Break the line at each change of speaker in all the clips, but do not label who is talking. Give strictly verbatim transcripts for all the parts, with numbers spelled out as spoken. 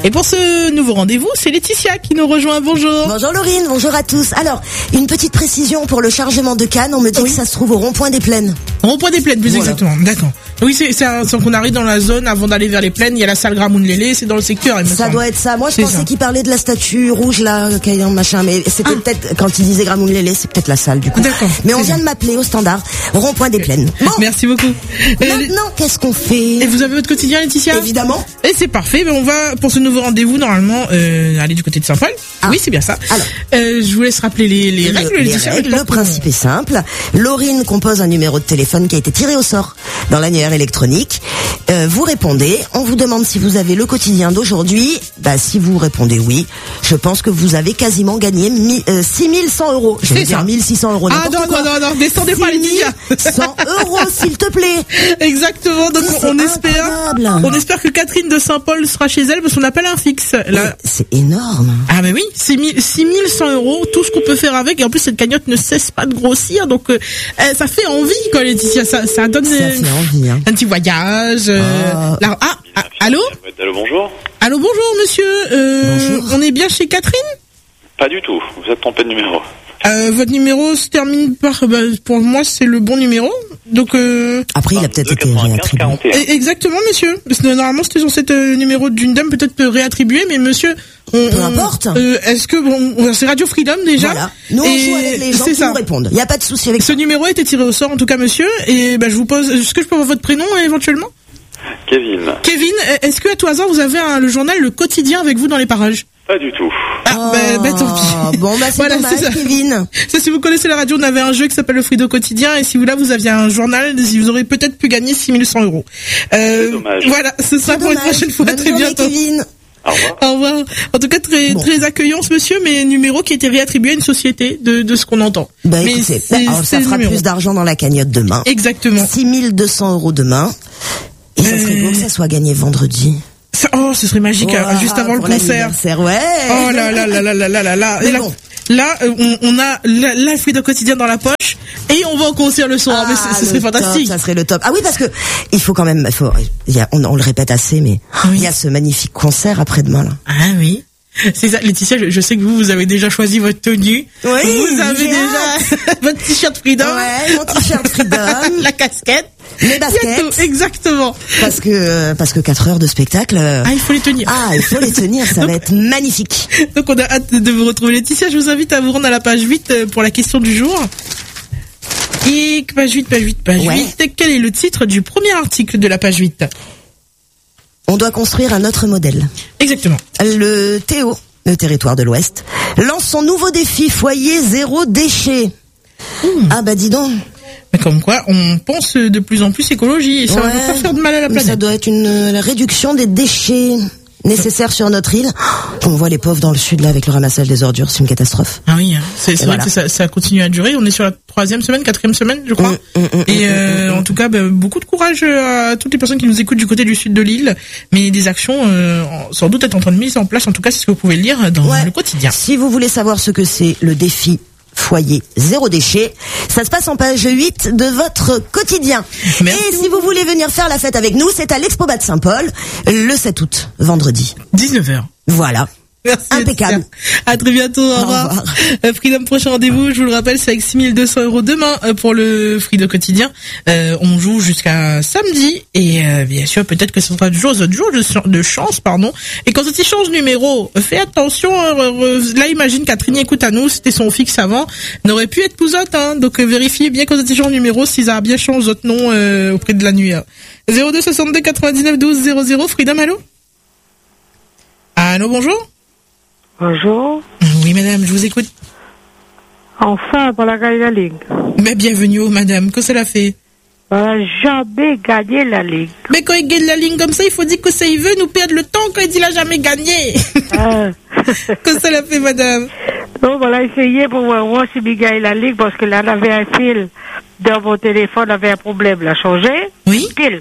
Et pour ce nouveau rendez-vous, c'est Laetitia qui nous rejoint. Bonjour.
Bonjour Laurine, bonjour à tous. Alors, une petite précision pour le chargement de canne. On me dit oui. que ça se trouve au rond-point des Plaines.
Rond-point des Plaines, plus voilà. exactement. D'accord. Oui, c'est, c'est, c'est qu'on arrive dans la zone avant d'aller vers les Plaines. Il y a la salle Gramoun-Lélé, c'est dans le secteur. Il me
ça
semble.
doit être ça. Moi, je
c'est
pensais
ça.
qu'il parlait de la statue rouge là, machin, mais c'était ah. peut-être quand il disait Gramoun-Lélé, c'est peut-être la salle du coup.
D'accord.
Mais on vient ça. de m'appeler au standard. Rond-point des Plaines.
Bon. Merci beaucoup.
Maintenant, qu'est-ce qu'on fait?
Et vous avez votre quotidien, Laetitia?
Évidemment.
Et c'est parfait. On va pour ce nouveau rendez-vous normalement euh, aller du côté de Saint-Paul. Ah. Oui, c'est bien ça. Alors, euh, je vous laisse rappeler les, les
le,
règles.
Les règles. Le principe est simple. Laurine compose un numéro de téléphone qui a été tiré au sort dans l'annuaire électronique. Euh, vous répondez. On vous demande si vous avez le quotidien d'aujourd'hui. Bah, si vous répondez oui, je pense que vous avez quasiment gagné mi, euh, six mille cent euros. Je vais dire mille six cents euros.
Ah non, non, non, non, descendez pas, Laetitia.
cent euros, s'il te plaît.
Exactement. Donc,
c'est
on espère,
incroyable.
on espère que Catherine de Saint-Paul sera chez elle parce qu'on appelle un fixe. Là.
C'est énorme.
Ah, mais oui. six mille cent euros, tout ce qu'on peut faire avec. Et en plus, cette cagnotte ne cesse pas de grossir. Donc, euh, ça fait envie, quoi, Laetitia. Ça, ça donne
ça fait envie, hein.
un petit voyage. Euh,
oh.
là, ah, ah, allô?
Allô, bonjour.
Allô, bonjour, monsieur. Euh,
bonjour.
On est bien chez Catherine?
Pas du tout. Vous êtes trompé de numéro.
Euh, votre numéro se termine par, bah, pour moi, c'est le bon numéro. Donc, euh...
après, il a peut-être été réattribué.
Exactement, monsieur. Parce que normalement, c'était sur cet euh, numéro d'une dame, peut-être réattribué, mais monsieur, on,
peu importe.
Euh, est-ce que bon, c'est Radio Freedom déjà?
Voilà. Nous, on
et
joue avec les gens qui
ça.
nous répondent. Il n'y a pas de souci avec
ce
ça.
Ce numéro a été tiré au sort, en tout cas, monsieur. Et bah, je vous pose, est-ce que je peux avoir votre prénom éventuellement?
Kevin.
Kevin, est-ce que à tout hasard vous avez un, le journal Le Quotidien avec vous dans les parages?
Pas du tout.
Ah, oh, bah, bah tant pis.
Bon, bah, c'est
voilà,
dommage,
c'est ça.
Kevin.
Ça, si vous connaissez la radio, on avait un jeu qui s'appelle le Frido Quotidien, et si vous là, vous aviez un journal, vous aurez peut-être pu gagner six mille cent euros. Euh,
c'est dommage.
Voilà, ce sera pour une prochaine fois.
Bonne
très
journée,
bientôt.
Kevin.
Au revoir.
Au revoir. En tout cas, très, bon. très accueillant, ce monsieur, mais numéro qui a été réattribué à une société de, de ce qu'on entend.
Bah,
mais
écoutez,
c'est,
bah, alors, ça fera plus d'argent dans la cagnotte demain.
Exactement.
six mille deux cents euros demain. Et ça serait beau que ça soit gagné vendredi.
Ça, oh, ce serait magique, oh, hein, juste avant le concert.
Ouais.
Oh là là là là là là là là.
Mais
là,
bon.
là on, on a la, la Frido Quotidien dans la poche et on va au concert le soir.
Ah,
mais ce, ce serait fantastique.
Top, ça serait le top. Ah oui, parce que il faut quand même, il faut, il y a, on, on le répète assez, mais oui. il y a ce magnifique concert après-demain là.
Ah oui. C'est ça, Laetitia, je, je sais que vous, vous avez déjà choisi votre tenue.
Oui,
vous avez déjà votre t-shirt Freedom.
Ouais, mon t-shirt Freedom.
La casquette.
Les baskets.
Exactement.
Parce que, parce que quatre heures de spectacle.
Ah, il faut les tenir.
Ah, il faut les tenir, ça donc, va être magnifique.
Donc, on a hâte de vous retrouver. Laetitia, je vous invite à vous rendre à la page huit pour la question du jour. Et page huit, page huit, page ouais. huit. Quel est le titre du premier article de la page huit?
On doit construire un autre modèle.
Exactement.
Le Théo, le territoire de l'Ouest, lance son nouveau défi foyer zéro déchet. Mmh. Ah bah dis donc.
Mais comme quoi, on pense de plus en plus écologie et ça
ouais,
ne va pas faire de mal à la planète.
Ça doit être une la réduction des déchets nécessaires sur notre île. On voit les pauvres dans le sud là avec le ramassage des ordures, c'est une catastrophe.
Ah oui, c'est, c'est vrai
voilà.
que ça, ça continue à durer. On est sur la troisième semaine, quatrième semaine, je crois. Mmh, mmh, et euh, mmh, mmh. en tout cas, bah, beaucoup de courage à toutes les personnes qui nous écoutent du côté du sud de l'île. Mais des actions, euh, sans doute, être en train de mise en place. En tout cas, c'est ce que vous pouvez lire dans
ouais.
le quotidien.
Si vous voulez savoir ce que c'est le défi foyer zéro déchet, ça se passe en page huit de votre quotidien. Merci. Et si vous voulez venir faire la fête avec nous, c'est à l'Expo-Bas de Saint-Paul, le sept août, vendredi.
dix-neuf heures.
Voilà.
Merci.
Impeccable.
À très bientôt. Au, au revoir. revoir. Euh, Freedom, prochain rendez-vous, je vous le rappelle, c'est avec six mille deux cents euros demain euh, pour le Freedom quotidien. Euh, on joue jusqu'à samedi et euh, bien sûr, peut-être que ce sera du jour, jour de, de chance, pardon. Et quand tu changes numéro, fais attention. Euh, là, imagine Catherine écoute à nous, c'était son fixe avant, n'aurait pu être Pouzotte, hein. Donc euh, vérifiez bien quand tu changes numéro, s'ils ont bien changé votre nom euh, auprès de la nuit. Hein. zéro deux soixante-deux quatre-vingt-dix-neuf douze zéro zéro. Freedom, allô. Allô, bonjour.
Bonjour.
Oui, madame, je vous écoute.
Enfin, pour la gagner la Ligue.
Mais bienvenue, madame. Que cela fait?
On n'a jamais gagné la Ligue.
Mais quand il gagne la Ligue comme ça, il faut dire que ça, il veut nous perdre le temps quand il dit qu'il n'a jamais gagné.
Ah.
Que cela fait, madame?
Donc, on a essayé pour voir si il gagne la Ligue parce que là, on avait un fil dans mon téléphone, on avait un problème, l'a changé.
Oui.
Pile.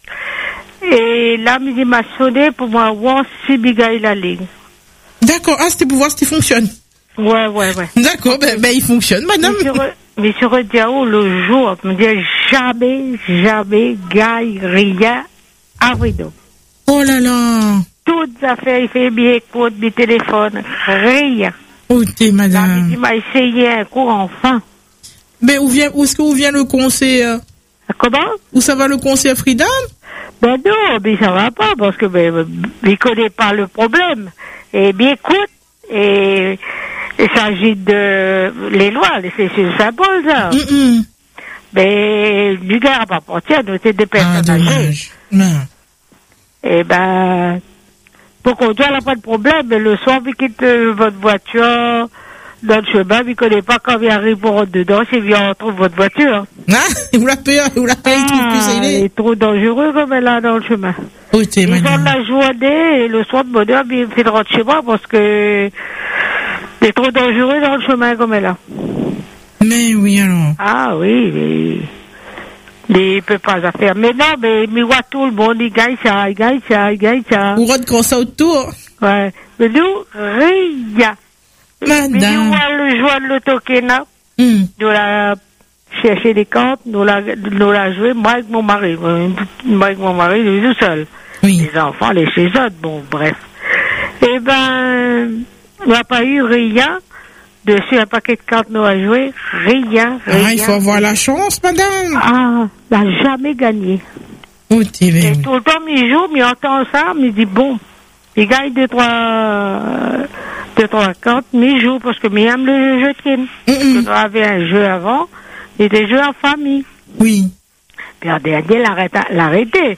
Et là, il m'a sonné pour voir si il gagne la Ligue.
D'accord, ah, c'était pour voir si il fonctionne.
Ouais, ouais, ouais.
D'accord, ben, ben il fonctionne, madame.
Mais sur le diao, le jour, on me dit jamais, jamais gagne rien à Freedom.
Oh là là.
toutes affaires, il fait bien écoute, mes téléphones, rien.
Oh, t'es madame.
Il m'a essayé un coup, enfin.
Mais où vient, où est-ce que où vient le conseil? euh
Comment?
Où ça va le conseil à Freedom?
Ben non, mais ça va pas, parce que ben, il connaît pas le problème. Et bien écoute, et il s'agit de les lois, c'est c'est le symbole, ça.
Mm -mm.
Mais du gars à pas partir, nous c'est des personnes
Ah,
âgées.
dommage. Non.
Et ben, pour qu'on doit, elle n'a pas de problème, mais le soir, vous quittez euh, votre voiture dans le chemin, vous ne connaissez pas quand il arrive pour rentrer dedans, c'est bien on trouve votre voiture.
Ah, vous la payez, vous la payez, il trouve plus, ça, il
il
est.
est trop dangereux comme elle a dans le chemin.
Oh, t'es
Ils ont
madame.
la journée et le soir de bonheur, il me fait de rentrer chez moi parce que c'est trop dangereux dans le chemin comme elle a.
Mais oui, alors.
Ah oui, mais, mais il peut pas la faire. Mais non, mais il voit tout le monde, il gagne ça, il gagne ça, il gagne ça.
Vous rentrez quand ça autour.
Ouais. Mais nous, rien. Mais nous,
Madame.
on le joint de l'autokena,
Hum.
nous la chercher des cartes, nous la, nous la jouer, moi avec mon mari. Moi avec mon mari, nous tout seul.
Oui.
Les enfants, les chez eux, bon, bref. Eh ben, on n'a pas eu rien. Dessus, un paquet de cartes nous a joué. Rien, rien.
Ah, il faut avoir la chance, madame.
Ah, il n'a jamais gagné.
Oh, t'es
Et
belle.
tout le temps, il joue, il entend ça, mais il dit, bon, il gagne deux, trois, deux, trois cartes, mais il joue parce que il aime le jeu de Ken.
Mm-mm.
On avait un jeu avant, il était jeu en famille.
Oui.
Puis en dernier, il l'a arrêté.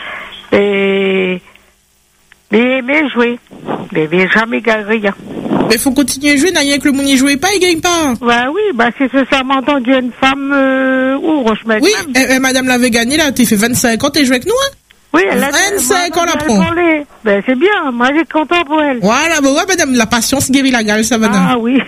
Et, mais il aimait jouer. Mais il n'a jamais gagné rien.
Mais faut continuer à jouer, n'a rien que le monde n'y jouait pas, il gagne pas.
Bah oui, bah c'est ce ça m'a entendu une femme, euh, ou Rochemec.
Oui, eh, eh, madame l'avait gagné, là, t'es fait vingt-cinq ans, t'es joué avec nous, hein.
Oui, elle a
vingt-cinq ans, la
elle
prend.
parlait. Ben c'est bien, moi j'ai content pour elle.
Voilà, bah ouais, madame, la patience guérit la gale, ça, madame.
Ah oui.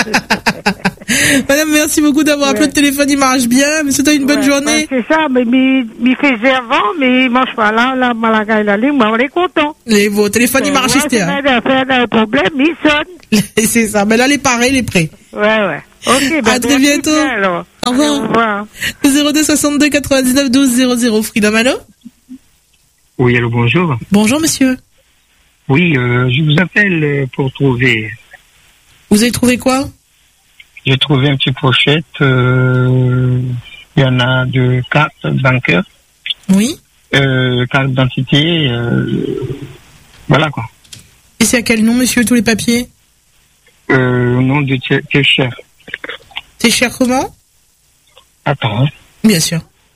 Madame, merci beaucoup d'avoir appelé,
Ouais.
le téléphone, il marche bien, mais c'était une bonne
Ouais,
journée.
ben, c'est ça, mais il il faisait avant, mais il mange pas là, là, Malaga, il a ligne, moi on est content.
Les, vos téléphones, il marche,
Ouais,
c'était,
c'est
hein.
pas d'affaire, d'un problème, il sonne.
C'est ça, mais là, les pareils, il est prêt.
Ouais, ouais. Ok, ben
À très
merci
bientôt.
bien, alors.
Au revoir.
Au revoir.
zéro deux soixante-deux quatre-vingt-dix-neuf douze zéro zéro, Freedom, allô?
Oui, allô, bonjour.
Bonjour, monsieur.
Oui, euh, je vous appelle euh, pour trouver.
Vous avez trouvé quoi?
J'ai trouvé une petite pochette. euh, Il y en a de cartes bancaires,
Oui.
euh, carte d'identité. Euh, voilà quoi.
Et c'est à quel nom, monsieur, tous les papiers?
Euh, au nom de quel cher.
T'es cher comment?
Attends. Hein.
Bien sûr.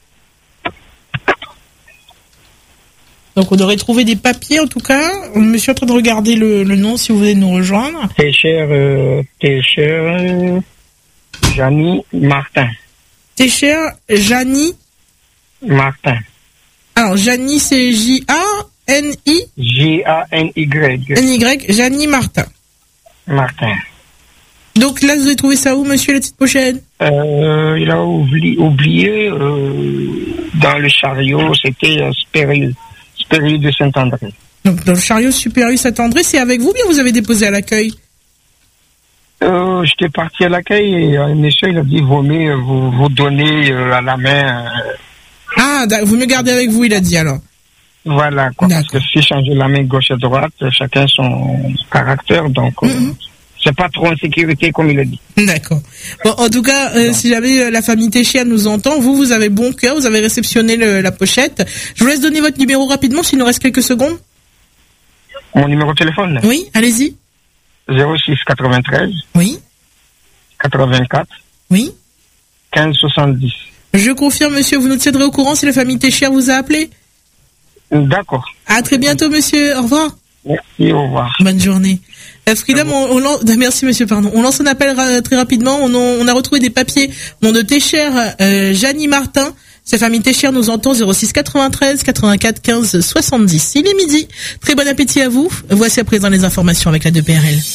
Donc on aurait trouvé des papiers en tout cas. Monsieur est en train de regarder le, le nom si vous voulez nous rejoindre.
T'es cher, euh, t'es cher, euh, Janie Martin.
T'es cher, Janie.
Martin.
Alors Janie c'est J A N I
J A N Y.
N Y, Janie Martin.
Martin.
Donc là vous avez trouvé ça où, monsieur, la petite pochette?
Euh, il a oubli, oublié euh, dans le chariot, c'était euh, Spéril. Spéril de Saint-André.
Donc dans le chariot supérieur Saint-André, c'est avec vous, bien vous avez déposé à l'accueil?
Euh, J'étais parti à l'accueil et un monsieur il a dit vaut mieux vous, vous donner euh, à la main. Euh,
Ah, vous me gardez avec vous, il a dit alors.
voilà quoi. Parce que si changer la main gauche et droite, chacun son caractère, donc euh,
Mm-hmm.
c'est pas trop en sécurité comme il a dit.
D'accord. Bon, en tout cas, euh, si jamais euh, la famille Téchière nous entend, vous, vous avez bon cœur, vous avez réceptionné le, la pochette. Je vous laisse donner votre numéro rapidement, s'il nous reste quelques secondes.
Mon numéro de téléphone
Oui, allez-y.
zéro six quatre-vingt-treize
Oui,
quatre-vingt-quatre
oui.
quinze soixante-dix.
Je confirme, monsieur, vous nous tiendrez au courant si la famille Téchière vous a appelé.
D'accord.
À très bientôt, monsieur. Au revoir.
Merci, au revoir.
Bonne journée. Euh, Freedom, on, on lance, merci monsieur, pardon. On lance un appel ra- très rapidement. On, on, on a retrouvé des papiers. Nom de Téchère, euh, Janie Martin. Sa famille Téchère nous entend zéro six quatre-vingt-treize quatre-vingt-quatre quinze soixante-dix. Il est midi. Très bon appétit à vous. Voici à présent les informations avec la deux P R L.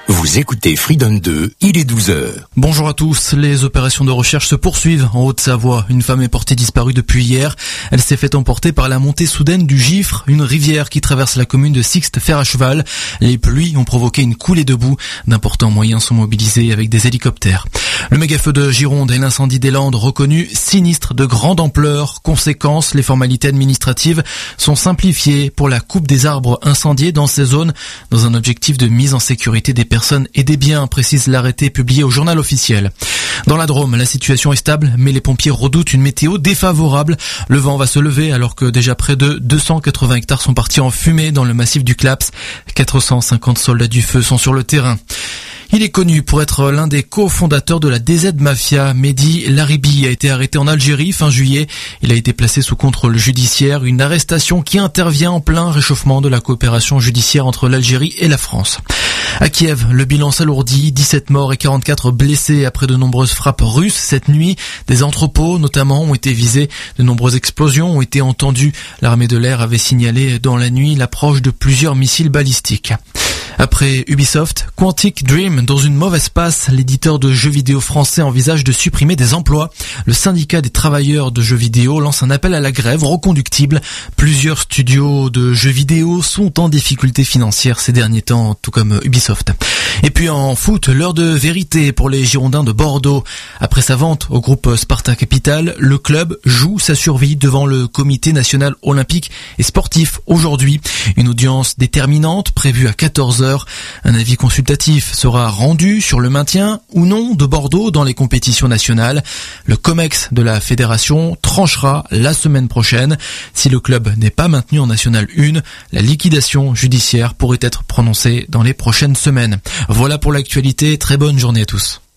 Vous écoutez Freedom deux, il est douze heures.
Bonjour à tous, les opérations de recherche se poursuivent en Haute-Savoie. Une femme est portée disparue depuis hier. Elle s'est fait emporter par la montée soudaine du Gifre, une rivière qui traverse la commune de Sixte-Fer à cheval. Les pluies ont provoqué une coulée de boue. D'importants moyens sont mobilisés avec des hélicoptères. Le méga-feu de Gironde et l'incendie des Landes reconnu sinistre de grande ampleur. Conséquence, les formalités administratives sont simplifiées pour la coupe des arbres incendiés dans ces zones dans un objectif de mise en sécurité des personnes et des biens, précise l'arrêté publié au journal officiel. Dans la Drôme, la situation est stable, mais les pompiers redoutent une météo défavorable. Le vent va se lever alors que déjà près de deux cent quatre-vingts hectares sont partis en fumée dans le massif du Claps. quatre cent cinquante soldats du feu sont sur le terrain. Il est connu pour être l'un des cofondateurs de la D Z Mafia. Mehdi Laribi a été arrêté en Algérie fin juillet. Il a été placé sous contrôle judiciaire, une arrestation qui intervient en plein réchauffement de la coopération judiciaire entre l'Algérie et la France. À Kiev, le bilan s'alourdit, dix-sept morts et quarante-quatre blessés après de nombreuses frappes russes cette nuit. Des entrepôts notamment ont été visés, de nombreuses explosions ont été entendues. L'armée de l'air avait signalé dans la nuit l'approche de plusieurs missiles balistiques. Après Ubisoft, Quantic Dream dans une mauvaise passe, l'éditeur de jeux vidéo français envisage de supprimer des emplois. Le syndicat des travailleurs de jeux vidéo lance un appel à la grève reconductible. Plusieurs studios de jeux vidéo sont en difficulté financière ces derniers temps, tout comme Ubisoft. Et puis en foot, l'heure de vérité pour les Girondins de Bordeaux. Après sa vente au groupe Sparta Capital, le club joue sa survie devant le comité national olympique et sportif aujourd'hui. Une audience déterminante prévue à quatorze heures. Un avis consultatif sera rendu sur le maintien ou non de Bordeaux dans les compétitions nationales. Le COMEX de la fédération tranchera la semaine prochaine. Si le club n'est pas maintenu en National un, la liquidation judiciaire pourrait être prononcée dans les prochaines semaines. Voilà pour l'actualité. Très bonne journée à tous.